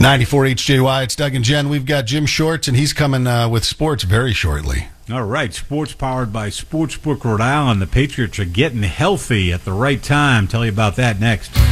94 HJY, it's Doug and Jen. We've got Jim Shorts, and he's coming with sports very shortly. All right, sports powered by Sportsbook Rhode Island. The Patriots are getting healthy at the right time. Tell you about that next.